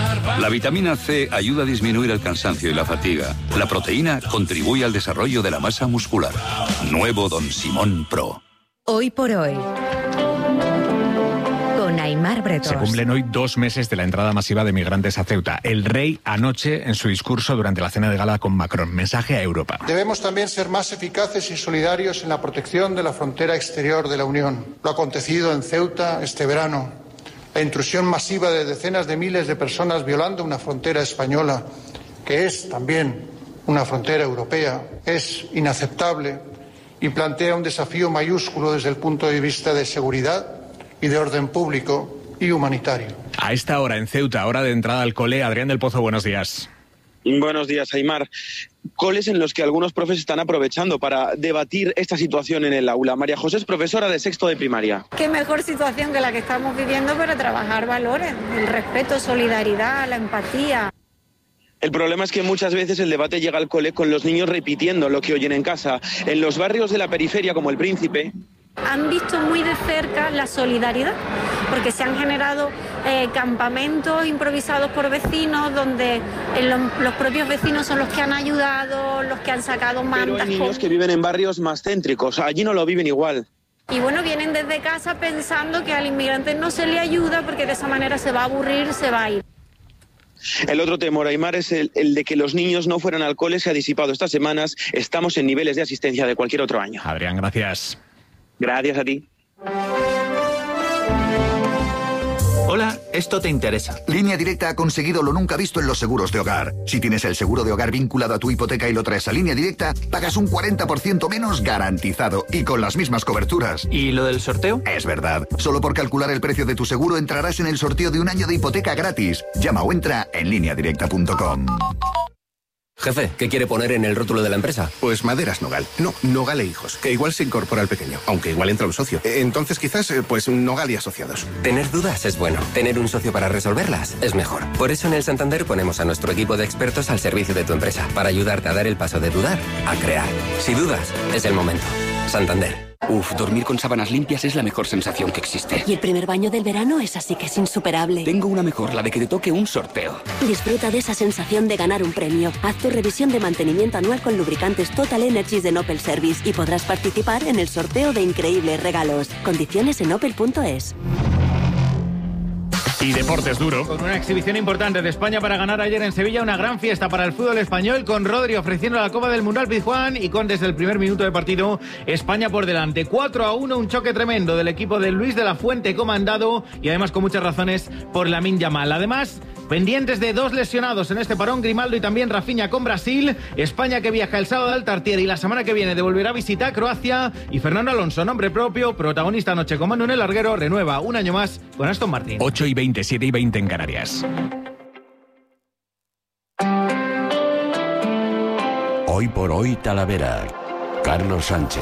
La vitamina C ayuda a disminuir el cansancio y la fatiga. La proteína contribuye al desarrollo de la masa muscular. Nuevo Don Simón Pro. Hoy por hoy, con Aimar Bretós. Se cumplen hoy 2 meses de la entrada masiva de migrantes a Ceuta. El rey anoche en su discurso durante la cena de gala con Macron. Mensaje a Europa. Debemos también ser más eficaces y solidarios en la protección de la frontera exterior de la Unión. Lo acontecido en Ceuta este verano, la intrusión masiva de decenas de miles de personas violando una frontera española, que es también una frontera europea, es inaceptable y plantea un desafío mayúsculo desde el punto de vista de seguridad y de orden público y humanitario. A esta hora en Ceuta, hora de entrada al cole, Adrián del Pozo, buenos días. Buenos días, Aimar. Coles en los que algunos profes están aprovechando para debatir esta situación en el aula. María José es profesora de sexto de primaria. Qué mejor situación que la que estamos viviendo para trabajar valores, el respeto, solidaridad, la empatía. El problema es que muchas veces el debate llega al cole con los niños repitiendo lo que oyen en casa. En los barrios de la periferia, como El Príncipe, han visto muy de cerca la solidaridad, porque se han generado campamentos improvisados por vecinos, donde los propios vecinos son los que han ayudado, los que han sacado mantas. Pero hay niños que viven en barrios más céntricos, allí no lo viven igual. Y bueno, vienen desde casa pensando que al inmigrante no se le ayuda porque de esa manera se va a aburrir, se va a ir. El otro temor, Aimar, es el de que los niños no fueran al cole. Se ha disipado estas semanas. Estamos en niveles de asistencia de cualquier otro año. Adrián, gracias. Gracias a ti. Hola, esto te interesa. Línea Directa ha conseguido lo nunca visto en los seguros de hogar. Si tienes el seguro de hogar vinculado a tu hipoteca y lo traes a Línea Directa, pagas un 40% menos garantizado y con las mismas coberturas. ¿Y lo del sorteo? Es verdad. Solo por calcular el precio de tu seguro entrarás en el sorteo de un año de hipoteca gratis. Llama o entra en lineadirecta.com. Jefe, ¿qué quiere poner en el rótulo de la empresa? Pues Maderas Nogal. No, Nogal e Hijos, que igual se incorpora al pequeño, aunque igual entra un socio. Entonces quizás, pues Nogal y Asociados. Tener dudas es bueno. Tener un socio para resolverlas es mejor. Por eso en el Santander ponemos a nuestro equipo de expertos al servicio de tu empresa, para ayudarte a dar el paso de dudar a crear. Si dudas, es el momento. Santander. Uf, dormir con sábanas limpias es la mejor sensación que existe. Y el primer baño del verano es así que es insuperable. Tengo una mejor, la de que te toque un sorteo. Disfruta de esa sensación de ganar un premio. Haz tu revisión de mantenimiento anual con lubricantes Total Energies de Opel Service y podrás participar en el sorteo de increíbles regalos. Condiciones en opel.es. Y deportes duro. Con una exhibición importante de España para ganar ayer en Sevilla, una gran fiesta para el fútbol español, con Rodri ofreciendo la Copa del Mundo al Pizjuán y con desde el primer minuto de partido España por delante. 4-1, un choque tremendo del equipo de Luis de la Fuente comandado y además con muchas razones por Lamine Yamal. Además, pendientes de 2 lesionados en este parón, Grimaldo y también Rafinha con Brasil. España que viaja el sábado al Tartiere y la semana que viene devolverá visita a Croacia. Y Fernando Alonso, nombre propio, protagonista anoche con Manu en el larguero, renueva un año más con Aston Martin. 8:20, 7:20 en Canarias. Hoy por hoy Talavera. Carlos Sánchez.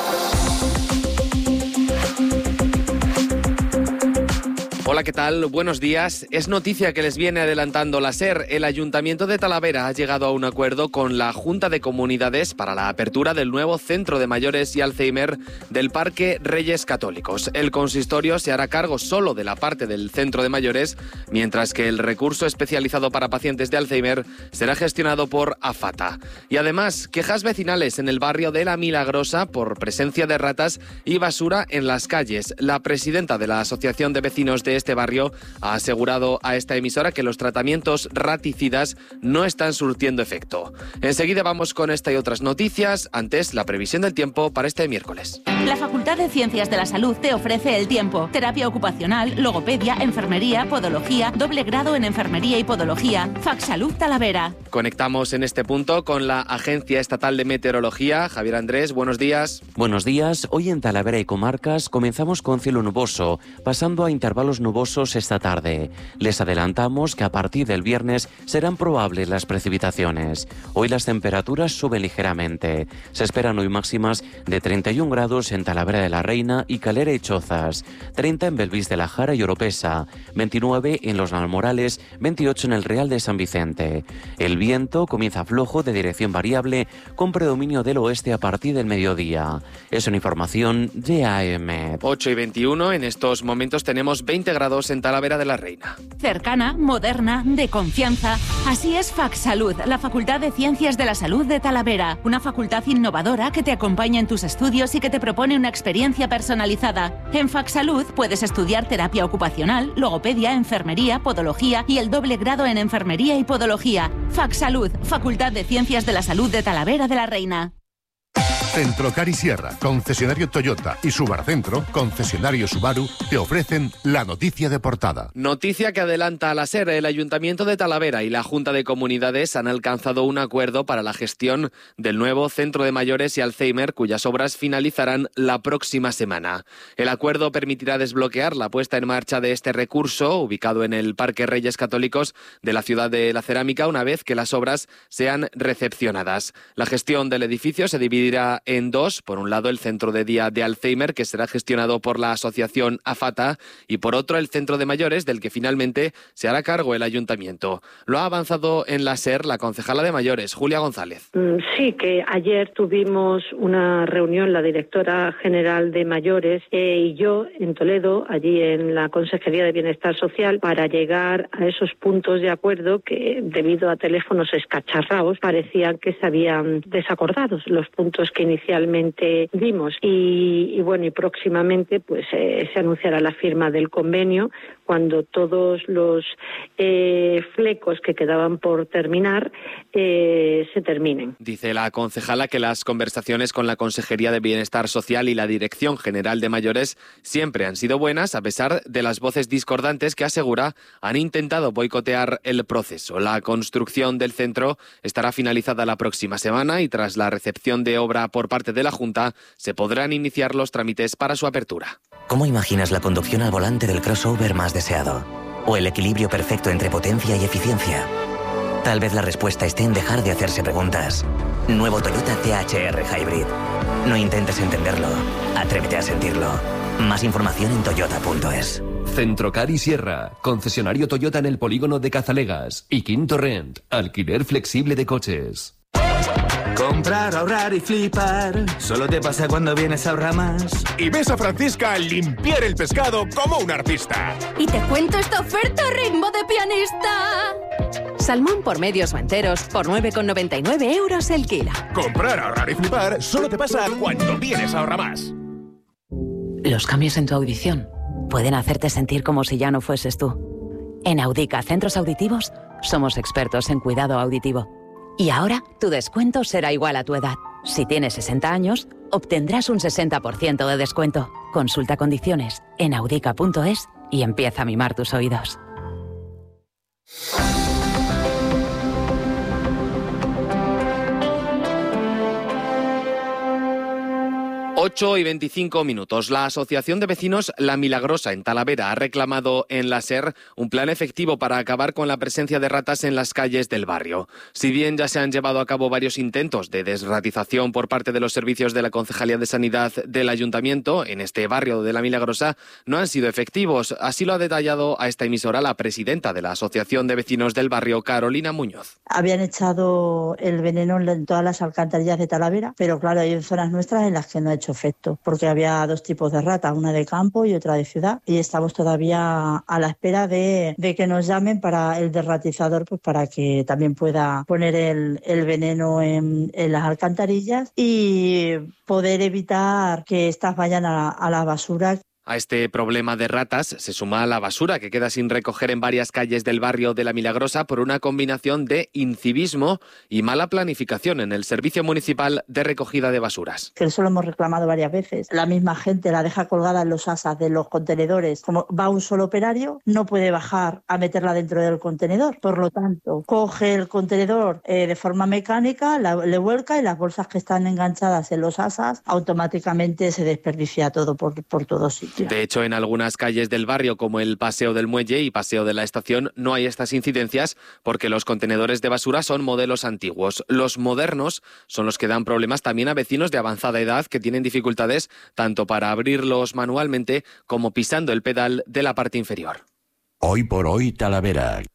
Hola, ¿qué tal? Buenos días. Es noticia que les viene adelantando la SER. El Ayuntamiento de Talavera ha llegado a un acuerdo con la Junta de Comunidades para la apertura del nuevo Centro de Mayores y Alzheimer del Parque Reyes Católicos. El consistorio se hará cargo solo de la parte del Centro de Mayores, mientras que el recurso especializado para pacientes de Alzheimer será gestionado por AFATA. Y además, quejas vecinales en el barrio de La Milagrosa por presencia de ratas y basura en las calles. La presidenta de la Asociación de Vecinos de este barrio ha asegurado a esta emisora que los tratamientos raticidas no están surtiendo efecto. Enseguida vamos con esta y otras noticias. Antes, la previsión del tiempo para este miércoles. La Facultad de Ciencias de la Salud te ofrece el tiempo. Terapia ocupacional, logopedia, enfermería, podología, doble grado en enfermería y podología. Facsalud Talavera. Conectamos en este punto con la Agencia Estatal de Meteorología. Javier Andrés, buenos días. Buenos días. Hoy en Talavera y comarcas comenzamos con cielo nuboso, pasando a intervalos nubosos esta tarde. Les adelantamos que a partir del viernes serán probables las precipitaciones. Hoy las temperaturas suben ligeramente. Se esperan hoy máximas de 31 grados en Talavera de la Reina y Calera y Chozas, 30 en Belvís de la Jara y Oropesa, 29 en Los Nalmorales, 28 en el Real de San Vicente. El viento comienza flojo de dirección variable con predominio del oeste a partir del mediodía. Es una información de AEMET. 8:21, en estos momentos tenemos 20 20 grados en Talavera de la Reina. Cercana, moderna, de confianza. Así es FacSalud, la Facultad de Ciencias de la Salud de Talavera. Una facultad innovadora que te acompaña en tus estudios y que te propone una experiencia personalizada. En FacSalud puedes estudiar terapia ocupacional, logopedia, enfermería, podología y el doble grado en enfermería y podología. FacSalud, Facultad de Ciencias de la Salud de Talavera de la Reina. Centrocar y Sierra, concesionario Toyota, y Subarcentro, concesionario Subaru, te ofrecen la noticia de portada. Noticia que adelanta a la SER. El Ayuntamiento de Talavera y la Junta de Comunidades han alcanzado un acuerdo para la gestión del nuevo Centro de Mayores y Alzheimer, cuyas obras finalizarán la próxima semana. El acuerdo permitirá desbloquear la puesta en marcha de este recurso, ubicado en el Parque Reyes Católicos de la ciudad de La Cerámica, una vez que las obras sean recepcionadas. La gestión del edificio se dividirá en dos. Por un lado, el centro de día de Alzheimer, que será gestionado por la asociación AFATA, y por otro, el centro de mayores, del que finalmente se hará cargo el ayuntamiento. Lo ha avanzado en la SER la concejala de mayores, Julia González. Sí, que ayer tuvimos una reunión, la directora general de mayores y yo en Toledo, allí en la Consejería de Bienestar Social, para llegar a esos puntos de acuerdo que, debido a teléfonos escacharrados, parecían que se habían desacordado los puntos que inicialmente dimos y próximamente pues se anunciará la firma del convenio cuando todos los flecos que quedaban por terminar se terminen. Dice la concejala que las conversaciones con la Consejería de Bienestar Social y la Dirección General de Mayores siempre han sido buenas, a pesar de las voces discordantes que, asegura, han intentado boicotear el proceso. La construcción del centro estará finalizada la próxima semana y tras la recepción de obra por parte de la Junta se podrán iniciar los trámites para su apertura. ¿Cómo imaginas la conducción al volante del crossover más deseado? ¿O el equilibrio perfecto entre potencia y eficiencia? Tal vez la respuesta esté en dejar de hacerse preguntas. Nuevo Toyota THR Hybrid. No intentes entenderlo, atrévete a sentirlo. Más información en toyota.es. Centrocar y Sierra, concesionario Toyota en el polígono de Cazalegas y Quinto Rent, alquiler flexible de coches. Comprar, ahorrar y flipar, solo te pasa cuando vienes a Ahorramás. Y ves a Francisca limpiar el pescado como un artista. Y te cuento esta oferta ritmo de pianista. Salmón por medios o enteros por 9,99 euros el kilo. Comprar, ahorrar y flipar solo te pasa cuando vienes a Ahorramás. Los cambios en tu audición pueden hacerte sentir como si ya no fueses tú. En Audica Centros Auditivos somos expertos en cuidado auditivo. Y ahora tu descuento será igual a tu edad. Si tienes 60 años, obtendrás un 60% de descuento. Consulta condiciones en audica.es y empieza a mimar tus oídos. 8:25. La Asociación de Vecinos La Milagrosa en Talavera ha reclamado en la SER un plan efectivo para acabar con la presencia de ratas en las calles del barrio. Si bien ya se han llevado a cabo varios intentos de desratización por parte de los servicios de la Concejalía de Sanidad del Ayuntamiento en este barrio de La Milagrosa, no han sido efectivos. Así lo ha detallado a esta emisora la presidenta de la Asociación de Vecinos del barrio, Carolina Muñoz. Habían echado el veneno en todas las alcantarillas de Talavera, pero claro, hay zonas nuestras en las que no ha hecho efecto, porque había dos tipos de rata, una de campo y otra de ciudad, y estamos todavía a la espera de que nos llamen para el derratizador, pues para que también pueda poner el veneno en las alcantarillas y poder evitar que estas vayan a la basura. A este problema de ratas se suma la basura que queda sin recoger en varias calles del barrio de La Milagrosa por una combinación de incivismo y mala planificación en el Servicio Municipal de Recogida de Basuras. Que eso lo hemos reclamado varias veces. La misma gente la deja colgada en los asas de los contenedores. Como va un solo operario, no puede bajar a meterla dentro del contenedor. Por lo tanto, coge el contenedor de forma mecánica, le vuelca y las bolsas que están enganchadas en los asas automáticamente se desperdicia todo por todos sitios. De hecho, en algunas calles del barrio, como el Paseo del Muelle y Paseo de la Estación, no hay estas incidencias porque los contenedores de basura son modelos antiguos. Los modernos son los que dan problemas también a vecinos de avanzada edad que tienen dificultades tanto para abrirlos manualmente como pisando el pedal de la parte inferior. Hoy por hoy Talavera.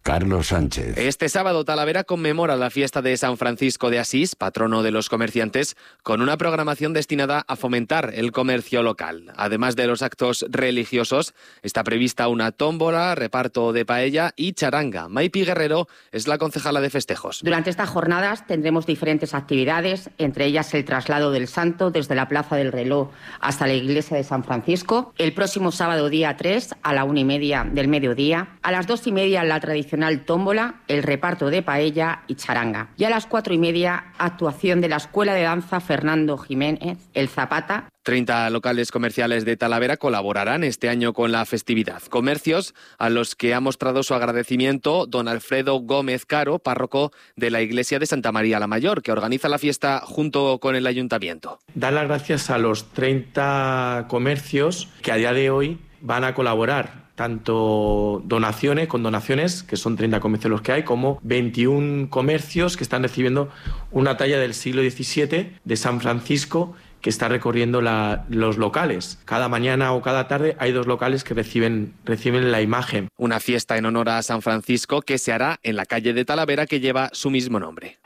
Carlos Sánchez. Este sábado Talavera conmemora la fiesta de San Francisco de Asís, patrono de los comerciantes, con una programación destinada a fomentar el comercio local. Además de los actos religiosos, está prevista una tómbola, reparto de paella y charanga. Maipi Guerrero es la concejala de festejos. Durante estas jornadas tendremos diferentes actividades, entre ellas el traslado del santo desde la Plaza del Reloj hasta la iglesia de San Francisco. El próximo sábado, día 3, a la 1:30 del mediodía. A las 2:30 la tradicional tómbola, el reparto de paella y charanga. Y a las 4:30, actuación de la Escuela de Danza Fernando Jiménez, el Zapata. 30 locales comerciales de Talavera colaborarán este año con la festividad. Comercios a los que ha mostrado su agradecimiento don Alfredo Gómez Caro, párroco de la iglesia de Santa María la Mayor, que organiza la fiesta junto con el ayuntamiento. Dar las gracias a los 30 comercios que a día de hoy van a colaborar, tanto con donaciones, que son 30 comercios los que hay, como 21 comercios que están recibiendo una talla del siglo XVII de San Francisco, que está recorriendo los locales. Cada mañana o cada tarde hay 2 locales que reciben la imagen. Una fiesta en honor a San Francisco que se hará en la calle de Talavera, que lleva su mismo nombre.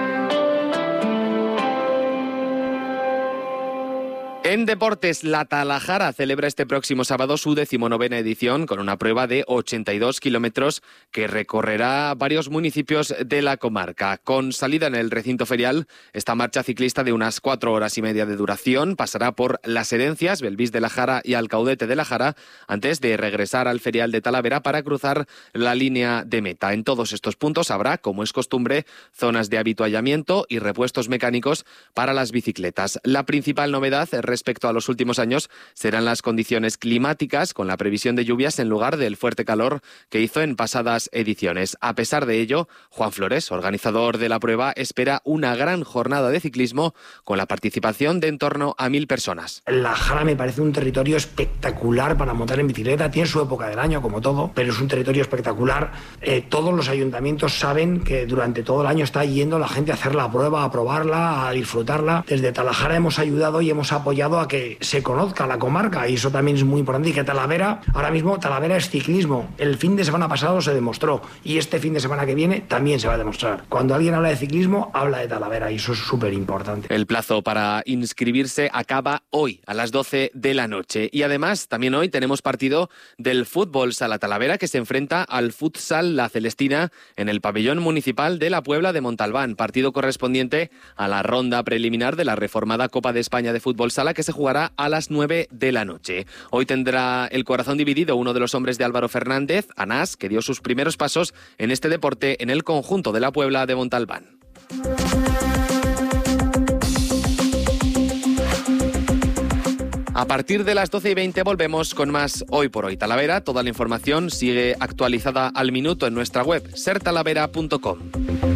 En deportes, la Talajara celebra este próximo sábado su 19ª edición con una prueba de 82 kilómetros que recorrerá varios municipios de la comarca. Con salida en el recinto ferial, esta marcha ciclista de unas 4 horas y media de duración pasará por Las Herencias, Belvís de la Jara y Alcaudete de la Jara antes de regresar al ferial de Talavera para cruzar la línea de meta. En todos estos puntos habrá, como es costumbre, zonas de avituallamiento y repuestos mecánicos para las bicicletas. La principal novedad respecto a los últimos años serán las condiciones climáticas, con la previsión de lluvias en lugar del fuerte calor que hizo en pasadas ediciones. A pesar de ello, Juan Flores, organizador de la prueba, espera una gran jornada de ciclismo con la participación de en torno a 1.000 personas. La Jara me parece un territorio espectacular para montar en bicicleta. Tiene su época del año, como todo, pero es un territorio espectacular. Todos los ayuntamientos saben que durante todo el año está yendo la gente a hacer la prueba, a probarla, a disfrutarla. Desde Talajara hemos ayudado y hemos apoyado a que se conozca la comarca, y eso también es muy importante. Y que Talavera, ahora mismo Talavera es ciclismo. El fin de semana pasado se demostró, y este fin de semana que viene también se va a demostrar. Cuando alguien habla de ciclismo, habla de Talavera, y eso es súper importante. El plazo para inscribirse acaba hoy a las 12 de la noche. Y además, también hoy tenemos partido del fútbol Sala Talavera, que se enfrenta al futsal La Celestina en el pabellón municipal de la Puebla de Montalbán. Partido correspondiente a la ronda preliminar de la reformada Copa de España de Fútbol Sala, que se jugará a las 9 de la noche. Hoy tendrá el corazón dividido uno de los hombres de Álvaro Fernández, Anás, que dio sus primeros pasos en este deporte en el conjunto de la Puebla de Montalbán. A partir de las 12:20 volvemos con más Hoy por Hoy Talavera. Toda la información sigue actualizada al minuto en nuestra web sertalavera.com.